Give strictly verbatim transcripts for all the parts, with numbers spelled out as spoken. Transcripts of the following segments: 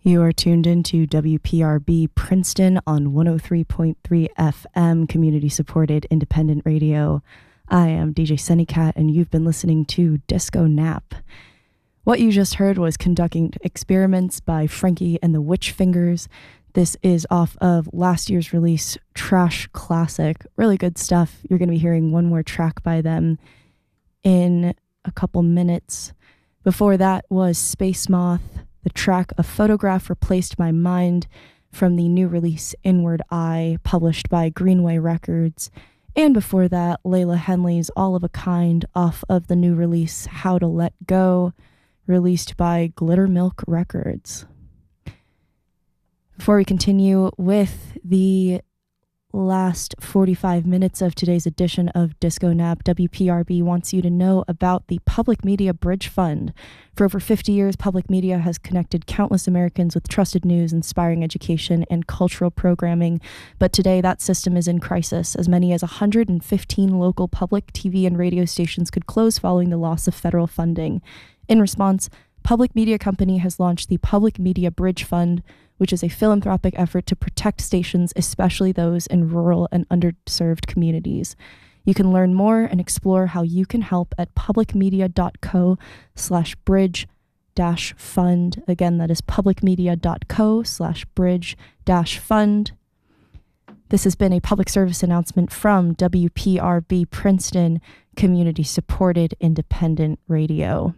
You are tuned into W P R B Princeton on one oh three point three F M, community-supported independent radio. I am D J Sunnycat, and you've been listening to Disco Nap. What you just heard was Conducting Experiments by Frankie and the Witch Fingers. This is off of last year's release, Trash Classic. Really good stuff. You're going to be hearing one more track by them in a couple minutes. Before that was Space Moth. The track A Photograph Replaced My Mind from the new release Inward Eye, published by Greenway Records. And before that, Layla Henley's All of a Kind off of the new release How to Let Go, released by Glitter Milk Records. Before we continue with the last forty-five minutes of today's edition of Disco Nap, W P R B wants you to know about the Public Media Bridge Fund. For over fifty years, public media has connected countless Americans with trusted news, inspiring education, and cultural programming. But today, that system is in crisis. As many as one hundred fifteen local public T V and radio stations could close following the loss of federal funding. In response, Public Media Company has launched the Public Media Bridge Fund, which is a philanthropic effort to protect stations, especially those in rural and underserved communities. You can learn more and explore how you can help at publicmedia.co slash bridge dash fund. Again, that is publicmedia.co slash bridge dash fund. This has been a public service announcement from W P R B Princeton, community-supported independent radio.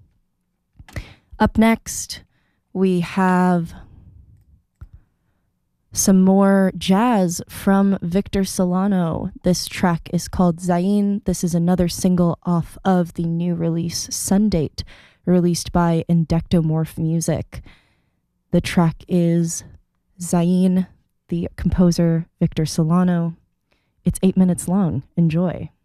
Up next, we have some more jazz from Victor Solano. This track is called Zayn. This is another single off of the new release Sundate, released by Indectomorph Music. The track is Zayn, the composer Victor Solano. It's eight minutes long. Enjoy.